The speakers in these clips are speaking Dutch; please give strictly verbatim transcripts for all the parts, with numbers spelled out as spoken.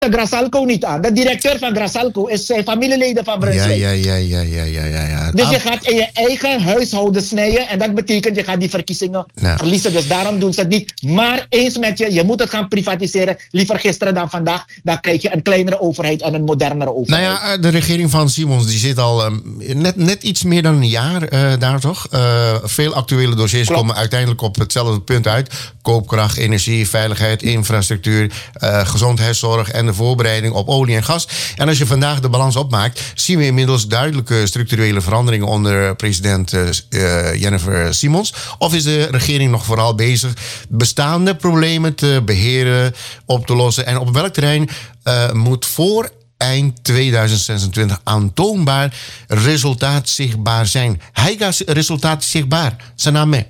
Grasalco niet aan. De directeur van Grasalco is zijn familieleden van Brunswijk. Ja, ja, ja, ja, ja, ja, ja. Dus je gaat in je eigen huishouden snijden en dat betekent je gaat die verkiezingen ja. verliezen. Dus daarom doen ze het niet. Maar eens met je, je moet het gaan privatiseren. Liever gisteren dan vandaag. Dan krijg je een kleinere overheid en een modernere overheid. Nou ja, de regering van Simons die zit al um, net, net iets meer dan een jaar uh, daar toch? Uh, veel actuele dossiers Klopt. komen uiteindelijk op hetzelfde punt uit. Koopkracht, energie, veiligheid, infrastructuur, uh, gezondheidszorg en de voorbereiding op olie en gas. En als je vandaag de balans opmaakt, zien we inmiddels duidelijke structurele veranderingen onder president uh, Jennifer Simons. Of is de regering nog vooral bezig bestaande problemen te beheren, op te lossen? En op welk terrein uh, moet voor eind tweeduizend zesentwintig aantoonbaar resultaat zichtbaar zijn? Hij gaat resultaat zichtbaar. Saname.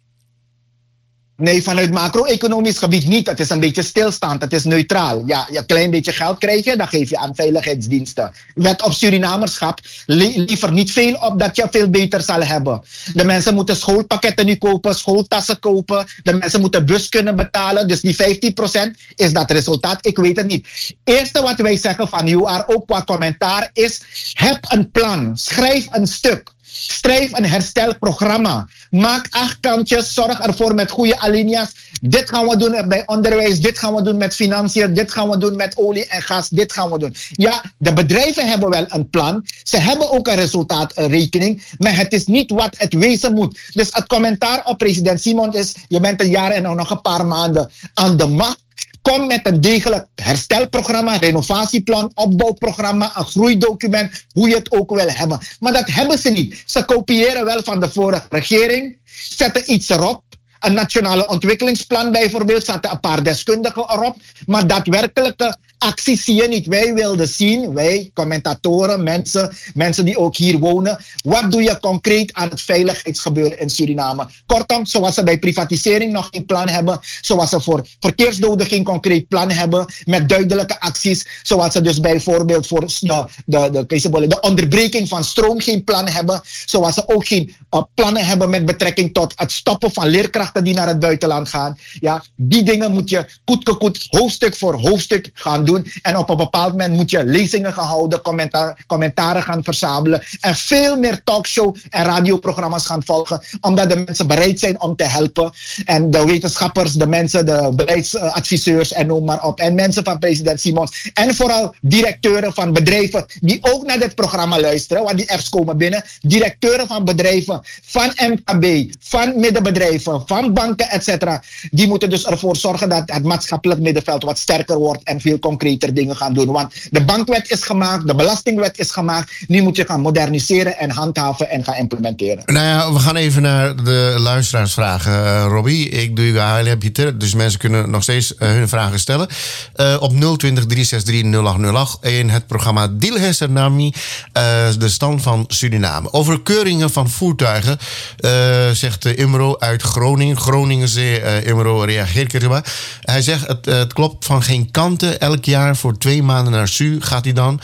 Nee, vanuit macro-economisch gebied niet. Het is een beetje stilstand. Het is neutraal. Ja, je een klein beetje geld krijg je, dan geef je aan veiligheidsdiensten. Wet op Surinamerschap, li- liever niet veel op dat je veel beter zal hebben. De mensen moeten schoolpakketten nu kopen, schooltassen kopen. De mensen moeten bus kunnen betalen. Dus die vijftien procent, is dat resultaat? Ik weet het niet. Eerste wat wij zeggen van U R, ook qua commentaar, is heb een plan. Schrijf een stuk. Schrijf een herstelprogramma. Maak acht kantjes. Zorg ervoor met goede alinea's. Dit gaan we doen bij onderwijs. Dit gaan we doen met financiën. Dit gaan we doen met olie en gas. Dit gaan we doen. Ja, de bedrijven hebben wel een plan. Ze hebben ook een resultaatrekening. Maar het is niet wat het wezen moet. Dus het commentaar op president Simons is: je bent een jaar en nog een paar maanden aan de macht. Kom met een degelijk herstelprogramma, renovatieplan, opbouwprogramma, een groeidocument, hoe je het ook wil hebben. Maar dat hebben ze niet. Ze kopiëren wel van de vorige regering, zetten iets erop. Een nationale ontwikkelingsplan bijvoorbeeld, zetten een paar deskundigen erop. Maar daadwerkelijke acties zie je niet. Wij wilden zien, wij, commentatoren, mensen, mensen die ook hier wonen. Wat doe je concreet aan het veiligheidsgebeuren in Suriname? Kortom, zoals ze bij privatisering nog geen plan hebben. Zoals ze voor verkeersdoden geen concreet plan hebben. Met duidelijke acties. Zoals ze dus bijvoorbeeld voor de, de, de, de onderbreking van stroom geen plan hebben. Zoals ze ook geen uh, plannen hebben met betrekking tot het stoppen van leerkrachten die naar het buitenland gaan. Ja, die dingen moet je goed goed hoofdstuk voor hoofdstuk gaan doen. En op een bepaald moment moet je lezingen gaan houden, commentaar, commentaren gaan verzamelen en veel meer talkshow en radioprogramma's gaan volgen, omdat de mensen bereid zijn om te helpen. En de wetenschappers, de mensen, de beleidsadviseurs en noem maar op. En mensen van president Simons. En vooral directeuren van bedrijven die ook naar dit programma luisteren, want die apps komen binnen. Directeuren van bedrijven, van M K B, van middenbedrijven, van banken, et cetera. Die moeten dus ervoor zorgen dat het maatschappelijk middenveld wat sterker wordt en veel concreter dingen gaan doen. Want de bankwet is gemaakt, de belastingwet is gemaakt. Nu moet je gaan moderniseren en handhaven en gaan implementeren. Nou ja, we gaan even naar de luisteraarsvragen. Uh, Robbie, ik doe je heb je dus mensen kunnen nog steeds uh, hun vragen stellen. Uh, op nul twintig, drie zes drie, nul acht nul acht in het programma Dilheser Nami, uh, de stand van Suriname. Over keuringen van voertuigen, uh, zegt uh, Imro uit Groningen. Groningen, uh, Imro reageert erop. Hij zegt, het, het klopt van geen kanten. Elk jaar voor twee maanden naar Su gaat hij dan.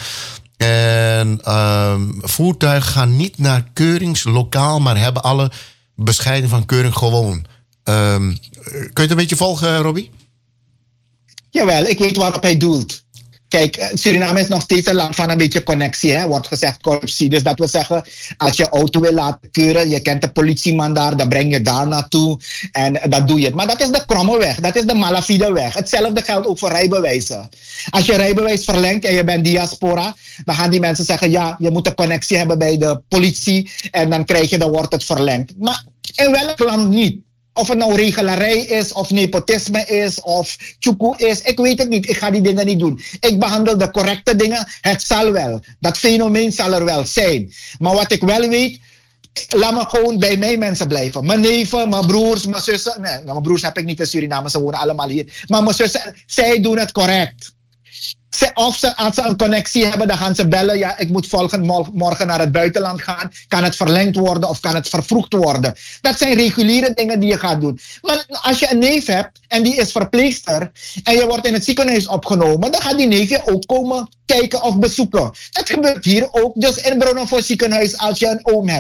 En uh, voertuigen gaan niet naar keuringslokaal, maar hebben alle bescheiden van keuring gewoon. Uh, kun je het een beetje volgen, Robbie? Jawel, ik weet waarop hij doelt. Kijk, Suriname is nog steeds een land van een beetje connectie, hè? Wordt gezegd corruptie. Dus dat wil zeggen, als je auto wil laten keuren, je kent de politieman daar, dan breng je daar naartoe en dat doe je. Maar dat is de kromme weg, dat is de malafide weg. Hetzelfde geldt ook voor rijbewijzen. Als je rijbewijs verlengt en je bent diaspora, dan gaan die mensen zeggen, ja, je moet een connectie hebben bij de politie en dan krijg je, dan wordt het verlengd. Maar in welk land niet? Of het nou regelarij is, of nepotisme is, of tjoekoe is. Ik weet het niet. Ik ga die dingen niet doen. Ik behandel de correcte dingen. Het zal wel. Dat fenomeen zal er wel zijn. Maar wat ik wel weet, laat me gewoon bij mij mensen blijven. Mijn neven, mijn broers, mijn zussen. Nee, mijn broers heb ik niet in Suriname. Ze wonen allemaal hier. Maar mijn zussen, zij doen het correct. Of ze, als ze een connectie hebben, dan gaan ze bellen. Ja, ik moet volgende morgen naar het buitenland gaan. Kan het verlengd worden of kan het vervroegd worden? Dat zijn reguliere dingen die je gaat doen. Maar als je een neef hebt en die is verpleegster en je wordt in het ziekenhuis opgenomen, dan gaat die neef je ook komen kijken of bezoeken. Dat gebeurt hier ook. Dus in Bronnevoort ziekenhuis als je een oom hebt.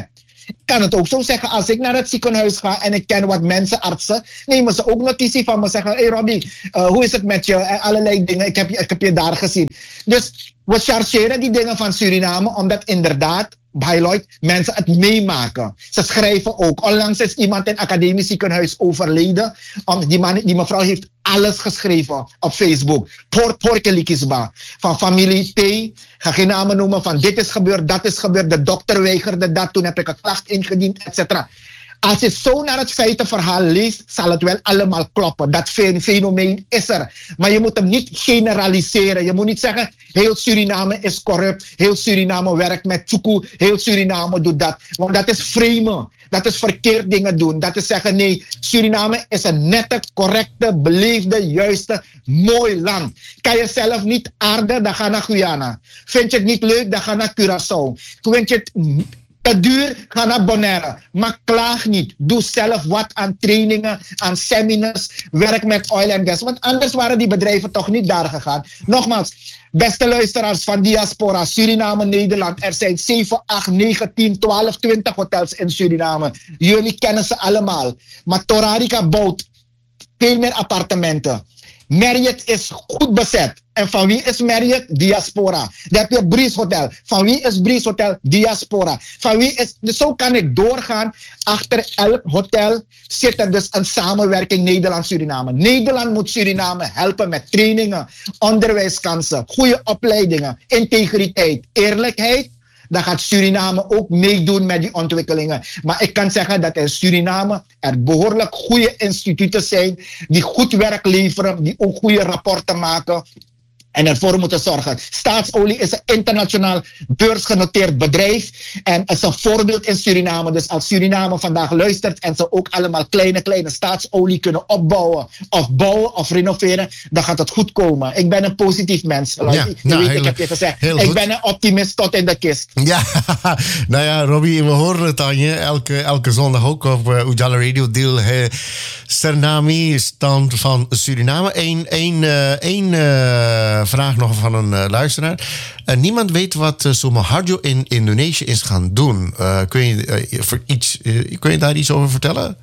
kan het ook zo zeggen, als ik naar het ziekenhuis ga en ik ken wat mensen, artsen, nemen ze ook notitie van me, zeggen, hey Robbie, uh, hoe is het met je? En allerlei dingen, ik heb, je, ik heb je daar gezien. Dus we chargeren die dingen van Suriname, omdat inderdaad, Bailoid, mensen het meemaken. Ze schrijven ook. Onlangs is iemand in het academisch ziekenhuis overleden. Um, die, man, die mevrouw heeft alles geschreven op Facebook. Por, porkelikisba. Van familie T. Ga geen namen noemen van dit is gebeurd, dat is gebeurd. De dokter weigerde dat. Toen heb ik een klacht ingediend, et cetera. Als je zo naar het feitenverhaal leest, zal het wel allemaal kloppen. Dat fenomeen is er. Maar je moet hem niet generaliseren. Je moet niet zeggen, heel Suriname is corrupt. Heel Suriname werkt met tjoekoe. Heel Suriname doet dat. Want dat is framen. Dat is verkeerd dingen doen. Dat is zeggen, nee, Suriname is een nette, correcte, beleefde, juiste, mooi land. Kan je zelf niet aarden, dan ga naar Guyana. Vind je het niet leuk, dan ga naar Curaçao. Vind je het te duur, ga naar Bonaire. Maar klaag niet. Doe zelf wat aan trainingen, aan seminars. Werk met oil en gas. Want anders waren die bedrijven toch niet daar gegaan. Nogmaals, beste luisteraars van Diaspora, Suriname, Nederland. Er zijn zeven, acht, negen, tien, twaalf, twintig hotels in Suriname. Jullie kennen ze allemaal. Maar Torarica bouwt veel meer appartementen. Marriott is goed bezet. En van wie is Marriott? Diaspora. Dan heb je Breeze Hotel. Van wie is Breeze Hotel? Diaspora. Van wie is... Dus zo kan ik doorgaan. Achter elk hotel zit er dus een samenwerking Nederland-Suriname. Nederland moet Suriname helpen met trainingen, onderwijskansen, goede opleidingen, integriteit, eerlijkheid. Dan gaat Suriname ook meedoen met die ontwikkelingen. Maar ik kan zeggen dat in Suriname er behoorlijk goede instituten zijn die goed werk leveren, die ook goede rapporten maken en ervoor moeten zorgen. Staatsolie is een internationaal beursgenoteerd bedrijf en is een voorbeeld in Suriname. Dus als Suriname vandaag luistert en ze ook allemaal kleine, kleine staatsolie kunnen opbouwen of bouwen of renoveren, dan gaat het goed komen. Ik ben een positief mens. Ja, je nou, weet, heel, ik heb je gezegd. Ik goed. ben een optimist tot in de kist. Ja, nou ja, Robbie, we horen het aan je elke, elke zondag ook op uh, Ujala Radio. Deel uh, Suriname, stand van Suriname. Eén één, uh, één, uh, vraag nog van een uh, luisteraar. Uh, niemand weet wat uh, Sumoharjo in Indonesië is gaan doen. Uh, kun, je, uh, voor iets, uh, kun je daar iets over vertellen?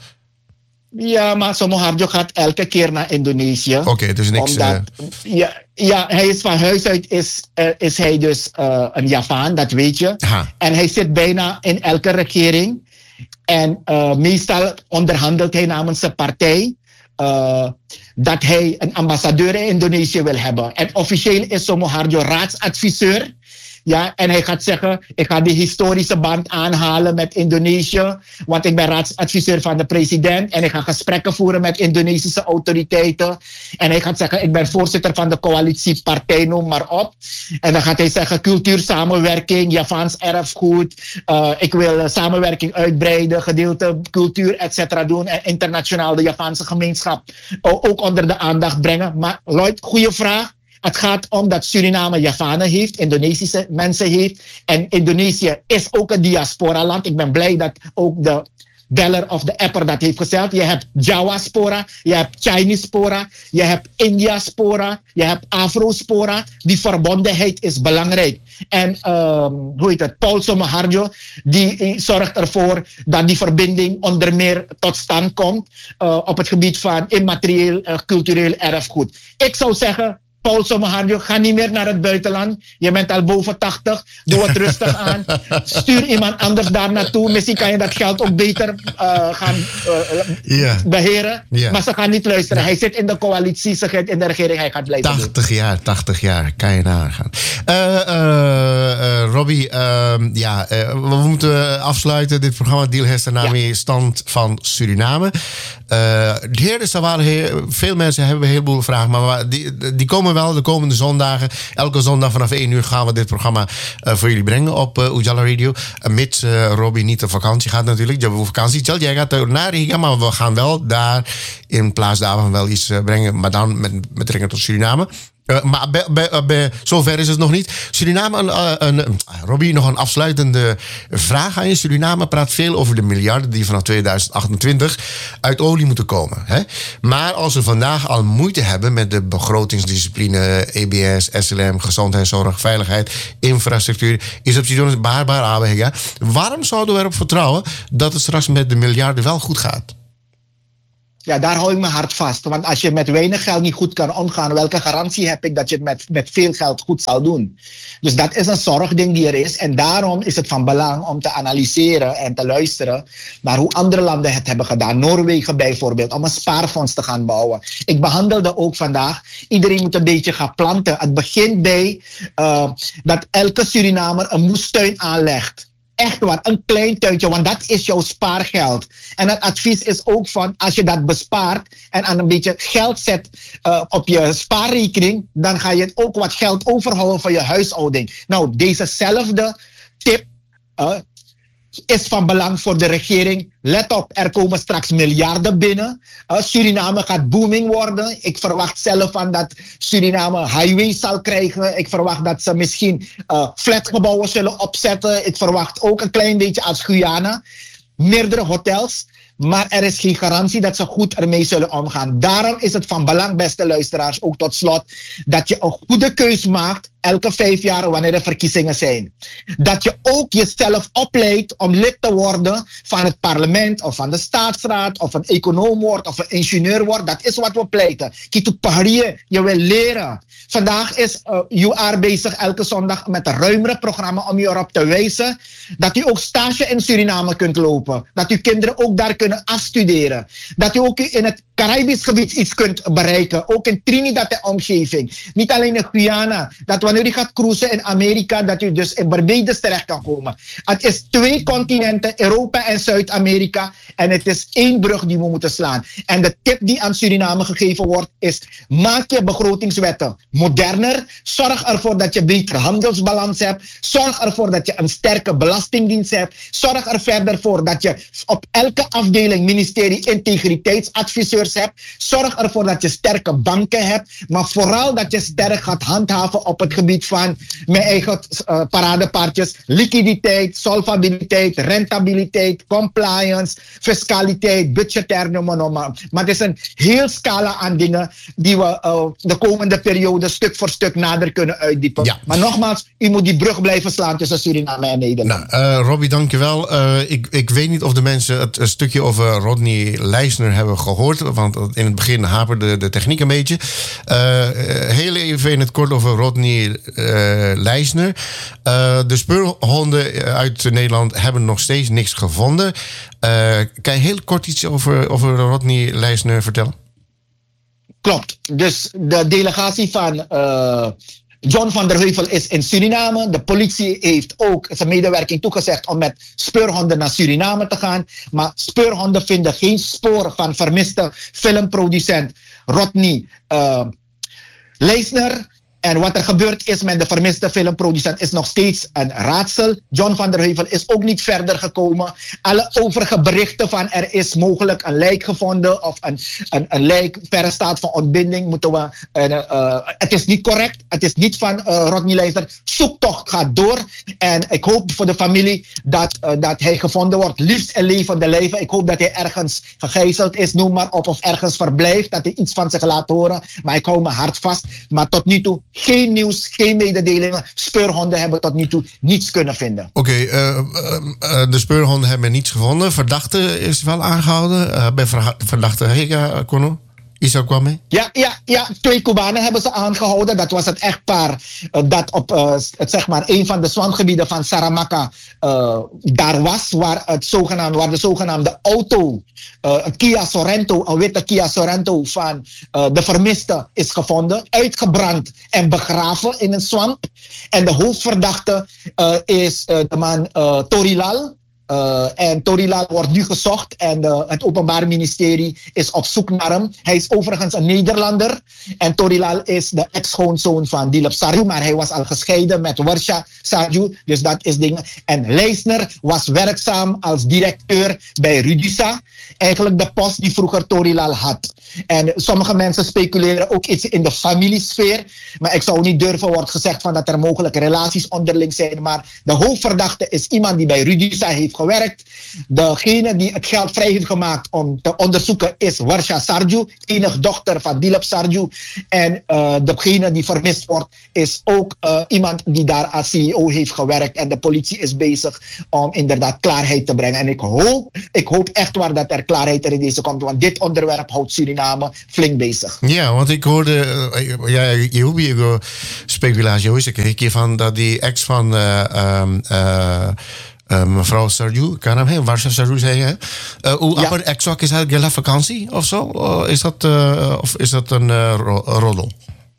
Ja, maar Sumoharjo gaat elke keer naar Indonesië. Oké, okay, dus niks... Omdat, uh... ja, ja, hij is van huis uit is, uh, is hij dus uh, een Javaan, dat weet je. Aha. En hij zit bijna in elke regering. En uh, meestal onderhandelt hij namens zijn partij. Uh, dat hij een ambassadeur in Indonesië wil hebben. En officieel is Sumoharjo raadsadviseur. Ja, en hij gaat zeggen, ik ga die historische band aanhalen met Indonesië. Want ik ben raadsadviseur van de president. En ik ga gesprekken voeren met Indonesische autoriteiten. En hij gaat zeggen, ik ben voorzitter van de coalitiepartij, noem maar op. En dan gaat hij zeggen, cultuursamenwerking, Javaans erfgoed. Uh, ik wil uh, samenwerking uitbreiden, gedeelte cultuur, et cetera doen. En internationaal de Javaanse gemeenschap uh, ook onder de aandacht brengen. Maar Lloyd, goede vraag. Het gaat om dat Suriname Javanen heeft, Indonesische mensen heeft. En Indonesië is ook een diaspora-land. Ik ben blij dat ook de beller of de apper dat heeft gezegd. Je hebt Jawa-spora, je hebt Chinese-spora, je hebt India-spora, je hebt Afro-spora. Die verbondenheid is belangrijk. En um, hoe heet het, Paul Sumoharjo, die zorgt ervoor dat die verbinding onder meer tot stand komt uh, op het gebied van immaterieel uh, cultureel erfgoed. Ik zou zeggen, Paul Sumoharjo, ga niet meer naar het buitenland. Je bent al boven tachtig. Doe het rustig aan. Stuur iemand anders daar naartoe. Misschien kan je dat geld ook beter uh, gaan uh, yeah. beheren. Yeah. Maar ze gaan niet luisteren. Yeah. Hij zit in de coalitie, ze zit in de regering. Hij gaat blijven tachtig jaar, tachtig jaar. Kan je nagaan. Uh, uh, uh, Robbie, uh, ja, uh, we moeten afsluiten. Dit programma Deel Suriname, ja. Stand van Suriname. Uh, de heer, er waren veel mensen hebben een heleboel vragen, maar die, die komen wel de komende zondagen. Elke zondag vanaf één uur gaan we dit programma uh, voor jullie brengen op uh, Ujala Radio. Uh, mits uh, Robbie niet op vakantie gaat natuurlijk. Je hebt vakantie. Tjel, jij gaat naar Riga, maar we gaan wel daar in plaats daarvan wel iets uh, brengen, maar dan met betrekking tot Suriname. Uh, maar bij, bij, bij, zover is het nog niet. Suriname, uh, een, een, Robbie, nog een afsluitende vraag aan je. Suriname praat veel over de miljarden die vanaf tweeduizend achtentwintig uit olie moeten komen. Hè? Maar als we vandaag al moeite hebben met de begrotingsdiscipline, E B S, S L M, gezondheidszorg, veiligheid, infrastructuur, is op zich baarbaar aanwegen. Waarom zouden we erop vertrouwen dat het straks met de miljarden wel goed gaat? Ja, daar hou ik mijn hart vast. Want als je met weinig geld niet goed kan omgaan, welke garantie heb ik dat je het met, met veel geld goed zal doen? Dus dat is een zorgding die er is. En daarom is het van belang om te analyseren en te luisteren naar hoe andere landen het hebben gedaan. Noorwegen bijvoorbeeld, om een spaarfonds te gaan bouwen. Ik behandelde ook vandaag, iedereen moet een beetje gaan planten. Het begint bij uh, dat elke Surinamer een moestuin aanlegt. Echt waar, een klein tuintje, want dat is jouw spaargeld. En het advies is ook van, als je dat bespaart en aan een beetje geld zet uh, op je spaarrekening, dan ga je ook wat geld overhouden voor je huishouding. Nou, dezezelfde tip uh, is van belang voor de regering. Let op, er komen straks miljarden binnen. Uh, Suriname gaat booming worden. Ik verwacht zelf van dat Suriname highways zal krijgen. Ik verwacht dat ze misschien uh, flatgebouwen zullen opzetten. Ik verwacht ook een klein beetje als Guyana. Meerdere hotels. Maar er is geen garantie dat ze goed ermee zullen omgaan. Daarom is het van belang, beste luisteraars, ook tot slot, dat je een goede keus maakt elke vijf jaar wanneer er verkiezingen zijn. Dat je ook jezelf opleidt om lid te worden van het parlement of van de staatsraad of een econoom wordt of een ingenieur wordt. Dat is wat we pleiten. Je wil leren. Vandaag is uh, U R bezig elke zondag met een ruimere programma om je erop te wijzen dat u ook stage in Suriname kunt lopen. Dat uw kinderen ook daar kunnen afstuderen. Dat u ook in het Caribisch gebied iets kunt bereiken. Ook in Trinidad en omgeving. Niet alleen in Guyana. Dat wanneer u gaat cruisen in Amerika, dat u dus in Barbados terecht kan komen. Het is twee continenten, Europa en Zuid-Amerika. En het is één brug die we moeten slaan. En de tip die aan Suriname gegeven wordt is, maak je begrotingswetten moderner. Zorg ervoor dat je beter handelsbalans hebt. Zorg ervoor dat je een sterke belastingdienst hebt. Zorg er verder voor dat je op elke afdeling, ministerie, integriteitsadviseurs hebt. Zorg ervoor dat je sterke banken hebt. Maar vooral dat je sterk gaat handhaven op het gebied van mijn eigen uh, paradepaardjes. Liquiditeit, solvabiliteit, rentabiliteit, compliance, fiscaliteit, budgetair, noem maar, maar. Maar het is een heel scala aan dingen die we uh, de komende periode stuk voor stuk nader kunnen uitdiepen. Ja. Maar nogmaals, u moet die brug blijven slaan tussen Suriname en Nederland. Nou, uh, Robbie, dankjewel. Uh, ik, ik weet niet of de mensen het een stukje over Rodney Leisner hebben gehoord, want in het begin haperde de techniek een beetje. Uh, heel even in het kort over Rodney uh, Leisner. Uh, de speurhonden uit Nederland hebben nog steeds niks gevonden. Uh, kan je heel kort iets over, over Rodney Leisner vertellen? Klopt. Dus de delegatie van uh, John van der Heuvel is in Suriname. De politie heeft ook zijn medewerking toegezegd om met speurhonden naar Suriname te gaan. Maar speurhonden vinden geen spoor van vermiste filmproducent Rodney uh, Leisner. En wat er gebeurd is met de vermiste filmproducent is nog steeds een raadsel. John van der Heuvel is ook niet verder gekomen. Alle overige berichten van er is mogelijk een lijk gevonden of een, een, een lijk verre staat van ontbinding moeten we... Uh, uh, het is niet correct. Het is niet van uh, Rodney Leisner. Zoektocht gaat door. En ik hoop voor de familie dat, uh, dat hij gevonden wordt. Liefst in levende lijven. Ik hoop dat hij ergens gegijzeld is, noem maar op, of ergens verblijft. Dat hij iets van zich laat horen. Maar ik hou mijn hart vast. Maar tot nu toe geen nieuws, geen mededelingen. Speurhonden hebben tot nu toe niets kunnen vinden. Oké, okay, uh, uh, de speurhonden hebben niets gevonden. Verdachte is wel aangehouden. Uh, bij verdachte Hega Kono. Isa kwam Ja, ja, ja, twee Cubanen hebben ze aangehouden. Dat was het echtpaar uh, dat op uh, het, zeg maar, een van de zwangsgebieden van Saramacca uh, daar was. Waar, het zogenaamde, waar de zogenaamde auto, uh, een Kia Sorento, een witte Kia Sorento van uh, de vermiste is gevonden. Uitgebrand en begraven in een swamp. En de hoofdverdachte uh, is uh, de man uh, Torilal. Uh, en Torilal wordt nu gezocht en uh, het Openbaar Ministerie is op zoek naar hem. Hij is overigens een Nederlander. En Torilal is de ex-schoonzoon van Dilip Sarju, maar hij was al gescheiden met Warsha Sarju. Dus dat is ding. En Leisner was werkzaam als directeur bij Rudisa. Eigenlijk de post die vroeger Torilal had. En sommige mensen speculeren ook iets in de familiesfeer. Maar ik zou niet durven, wordt gezegd van dat er mogelijke relaties onderling zijn. Maar de hoofdverdachte is iemand die bij Rudisa heeft gewerkt. Degene die het geld vrij heeft gemaakt om te onderzoeken is Warsha Sarju, enige dochter van Dilip Sarju. En uh, degene die vermist wordt is ook uh, iemand die daar als C E O heeft gewerkt. En de politie is bezig om inderdaad klaarheid te brengen. En ik hoop, ik hoop echt waar dat er klaarheid er in deze komt. Want dit onderwerp houdt Suriname flink bezig. Ja, want ik hoorde, uh, ja, je hoeft je speculatie, hoe is het? Ik van dat die ex van uh, um, uh, Uh, mevrouw Sarju, kan hem heen, Warsha Sarju zei je. Uh, hoe ja. exact is het gele vakantie of zo? Uh, is dat, uh, of is dat een uh, ro- roddel?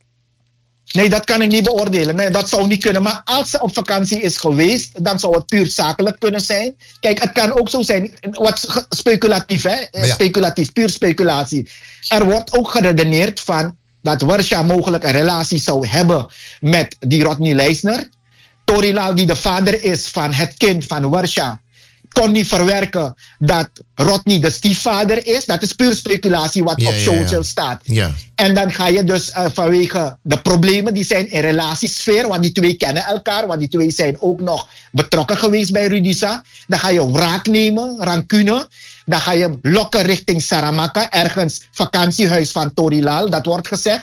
Nee, dat kan ik niet beoordelen. Nee, dat zou niet kunnen. Maar als ze op vakantie is geweest, dan zou het puur zakelijk kunnen zijn. Kijk, het kan ook zo zijn, wat speculatief, hè? Ja. Speculatief, puur speculatie. Er wordt ook geredeneerd van dat Warsha mogelijk een relatie zou hebben met die Rodney Leisner. Torilal, die de vader is van het kind van Warsha, kon niet verwerken dat Rodney de stiefvader is. Dat is puur speculatie wat ja, op social ja, ja. staat. Ja. En dan ga je dus uh, vanwege de problemen die zijn in relatiesfeer, want die twee kennen elkaar, want die twee zijn ook nog betrokken geweest bij Rudisa. Dan ga je wraak nemen, rancune. Dan ga je hem lokken richting Saramaka, ergens vakantiehuis van Torilal, dat wordt gezegd.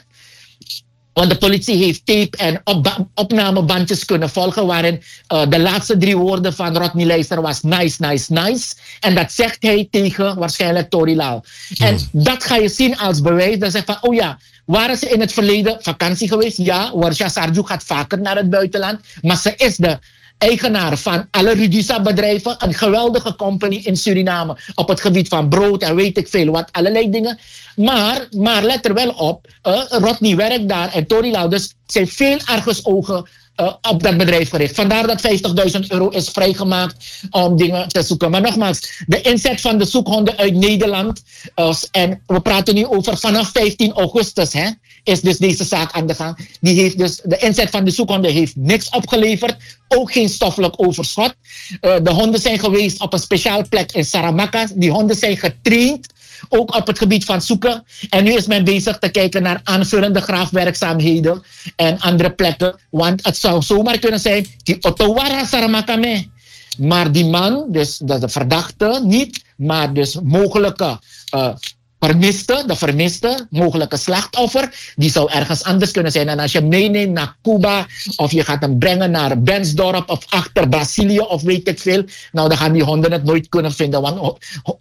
Want de politie heeft tape en op- opnamebandjes kunnen volgen waarin uh, de laatste drie woorden van Rodney Leisner was nice, nice, nice. En dat zegt hij tegen waarschijnlijk Torilal. Hmm. En dat ga je zien als bewijs. Dan zeg je van, oh ja, waren ze in het verleden vakantie geweest? Ja, Warsha Sarju gaat vaker naar het buitenland. Maar ze is de eigenaar van alle Rudisa-bedrijven. Een geweldige company in Suriname op het gebied van brood en weet ik veel wat, allerlei dingen. Maar, maar let er wel op, uh, Rodney werkt daar en Torilal, dus zijn veel argusogen uh, op dat bedrijf gericht. Vandaar dat vijftigduizend euro is vrijgemaakt om dingen te zoeken. Maar nogmaals, de inzet van de zoekhonden uit Nederland, uh, en we praten nu over vanaf vijftien augustus, hè, is dus deze zaak aan de gang. Die heeft dus, de inzet van de zoekhonden heeft niks opgeleverd. Ook geen stoffelijk overschot. Uh, de honden zijn geweest op een speciaal plek in Saramaka. Die honden zijn getraind, ook op het gebied van zoeken. En nu is men bezig te kijken naar aanvullende graafwerkzaamheden en andere plekken. Want het zou zomaar kunnen zijn, die Otowara Saramaka mee. Maar die man, dus de, de verdachte niet, maar dus mogelijke uh, vermiste, de vermiste, mogelijke slachtoffer, die zou ergens anders kunnen zijn. En als je hem meeneemt naar Cuba, of je gaat hem brengen naar Bensdorp, of achter Brazilië, of weet ik veel, nou dan gaan die honden het nooit kunnen vinden. Want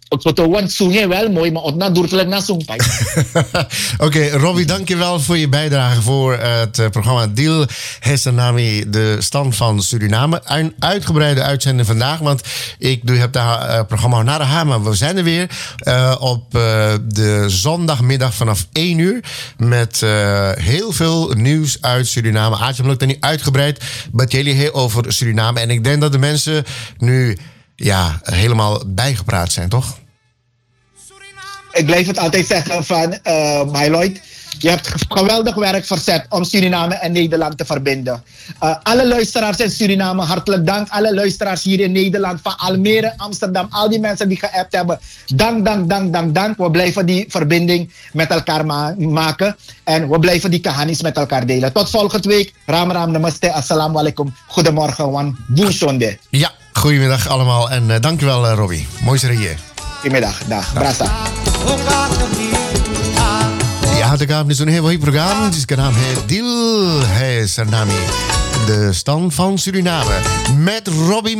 het zoen je wel mooi, maar het doet het naar zo'n pijn. Oké, Robbie, dankjewel voor je bijdrage voor het programma Dil Hesanami, de stand van Suriname. Een uitgebreide uitzending vandaag, want ik doe heb daar uh, programma naar de Hamer. We zijn er weer uh, op uh, de zondagmiddag vanaf één uur met uh, heel veel nieuws uit Suriname. Aartje lukt er niet uitgebreid met jullie heel over Suriname. En ik denk dat de mensen nu ja, helemaal bijgepraat zijn, toch? Ik blijf het altijd zeggen van uh, my Lloyd. Je hebt geweldig werk verzet om Suriname en Nederland te verbinden. Uh, alle luisteraars in Suriname, hartelijk dank. Alle luisteraars hier in Nederland, van Almere, Amsterdam, al die mensen die geappt hebben. Dank, dank, dank, dank, dank. We blijven die verbinding met elkaar ma- maken. En we blijven die kahanis met elkaar delen. Tot volgende week. Ram ram, namaste, assalamu alaikum. Goedemorgen, wan boensonde. Ja, goedemiddag allemaal. En uh, dankjewel uh, Robbie. Mooi zin hier. Goedemiddag, dag. Brasa. Ja, de kamer is een heel mooi programma. Dit naam is Dil Hesanami, de stand van Suriname. Met Robbie